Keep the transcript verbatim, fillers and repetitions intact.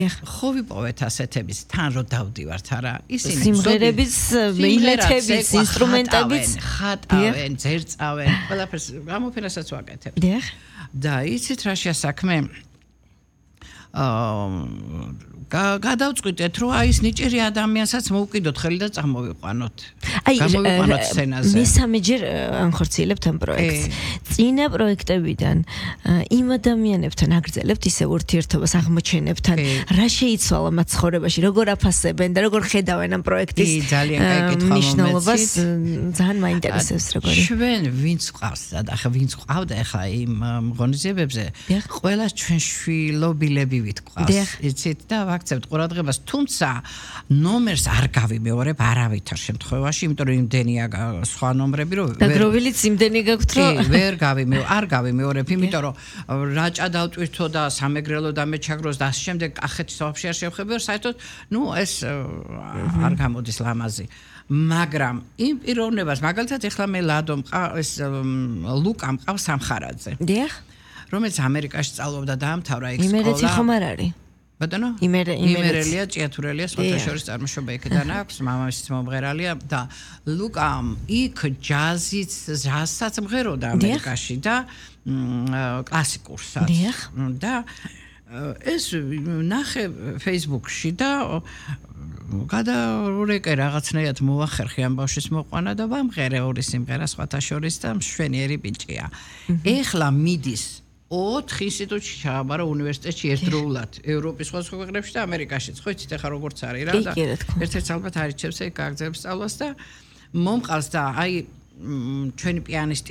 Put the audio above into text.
ხო ვიპოვეთ ასეთების თან რო დავდივართ არა ისინი სიმღერების მილეთების ინსტრუმენტების ხატავენ ძერწავენ ყველაფერს გამოფენასაც ვაკეთებ და იცით რა შეასაქმე აა გადავწყვიტეთ რომ აი ეს ნიჭიერი ადამიანსაც მოვკიდოთ ხელი და წამოვიყვანოთ გამოვიყვანოთ სცენაზე მესამეჯერ ანხორციელებთ ამ პროექტს წინა პროექტებიდან იმ ადამიანებთან აგრძელებთ ისე ურთიერთობას აღმოჩენებთ ან რა შეიცვალა მათ ცხოვრებაში როგორ აფასებენ და როგორ ხედავენ ამ პროექტის ძალიან კაი კითხვა მნიშვნელობას ძალიან მაინტერესებს როგორი ჩვენ ვინც ყავს და ახლა ვინც ყავდა ახლა იმ ღონისძიებებზე ყველას ჩვენ შვილობილები ვიტყვას იცით და ვაქცევთ ყურადღებას თუმცა ნომერს არ გავიმეორებ არავითარ შემთხვევაში იმიტომ რომ იმდენია სხვა ნომრები რომ დაგროვილიც იმდენი გაქვთ რომ კი ვერ გავიმეორებ არ გავიმეორებ იმიტომ რომ რაჭა დავტვირთო და სამეგრელო დამეჩაგროს და ამ შემდეგ კახეთის ვაფშე არ შევხებიო საერთოდ ნუ ეს არ გამოდის ლამაზი მაგრამ იმ პიროვნებას მაგალითად ეხლა მე ლადო ეს ლუკა მყავს სამხარაძე დიახ რომელიც ამერიკაში სწავლობდა დაამთავრა იქ სკოლა იმერეთი ხომ არ არის ბატონო იმერელია ჭიათურელია სოთაშორის წარმოშობა იქიდან აქვს მამამისიც მომღერალია და ლუკამ იქ ჯაზიც ჯაზსაც მღეროდა ამერიკაში და კლასიკურსაც და ეს ნახე Facebook-ში და გადაურეკე რაღაცნაირად მოახერხე ამ ბავშვის მოყვანა და ვამღერე ორი სიმღერა სხვათა შორის და მშვენიერი ბიჭია ეხლა მიდის ოთხ ინსტიტუტში ჩააბარა უნივერსიტეტში ერთდროულად ევროპის სხვა ქვეყნებში და ამერიკაშიც ხო იცით ახლა როგორც არის რა და ერთ-ერთ ალბათ არიჩევს ეგ გაგზავნებს სწავლას და მომყავს და აი ჩვენი პიანისტი